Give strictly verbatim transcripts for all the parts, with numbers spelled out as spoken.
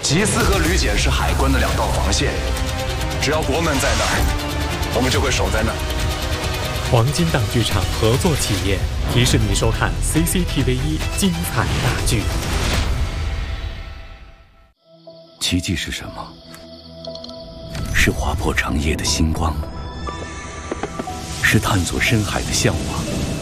缉私和旅检是海关的两道防线，只要国门在那儿，我们就会守在那儿。 黄金档剧场合作企业提示你收看 C C T V 一精彩大剧。 奇迹是什么？是划破长夜的星光，是探索深海的向往，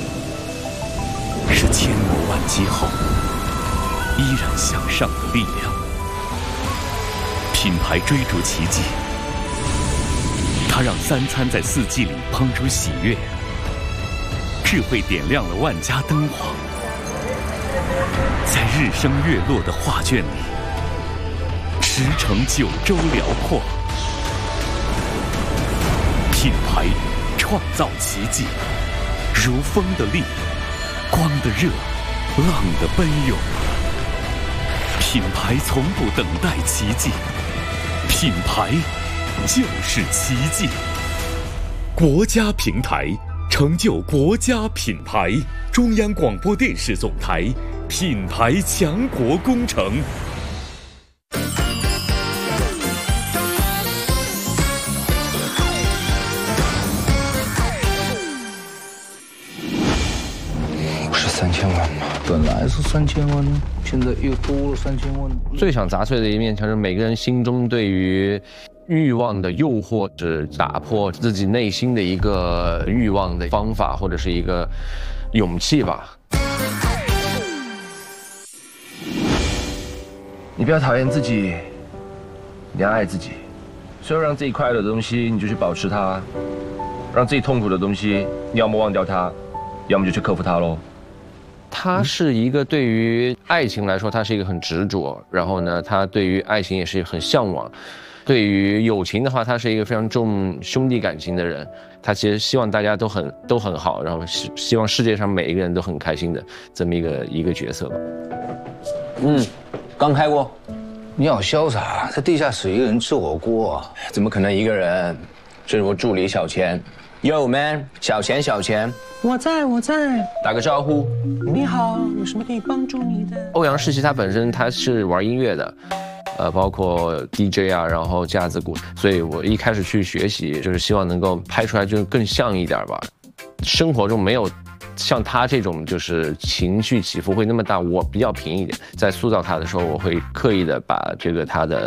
是千磨万击后依然向上的力量。品牌追逐奇迹，它让三餐在四季里烹出喜悦，智慧点亮了万家灯火，在日升月落的画卷里驰骋九州辽阔。品牌创造奇迹，如风的力，光的热，浪的奔涌。品牌从不等待奇迹，品牌就是奇迹。国家平台成就国家品牌，中央广播电视总台品牌强国工程。 三千万嘛，本来是三千万，现在又多了三千万。 最想砸碎的一面墙是每个人心中对于欲望的诱惑，是打破自己内心的一个欲望的方法，或者是一个勇气吧。 你不要讨厌自己，你要爱自己。所有让自己快乐的东西，你就去保持它；让自己痛苦的东西，你要么忘掉它，要么就去克服它喽。 他是一个对于爱情来说，他是一个很执着，然后呢，他对于爱情也是很向往。对于友情的话，他是一个非常重兄弟感情的人。他其实希望大家都很都很好，然后希希望世界上每一个人都很开心的这么一个一个角色吧。 嗯，刚开过。 你好潇洒，在地下室一个人吃火锅， 怎么可能一个人？这是我助理小钱。Yo man， 小钱小钱。 我在我在， 打个招呼。 你好，有什么可以帮助你的？ 欧阳世奇他本身他是玩音乐的，呃，包括 D J 啊，然后架子鼓，所以我一开始去学习，就是希望能够拍出来就更像一点吧。生活中没有像他这种就是情绪起伏会那么大，我比较平一点，在塑造他的时候，我会刻意的把这个他的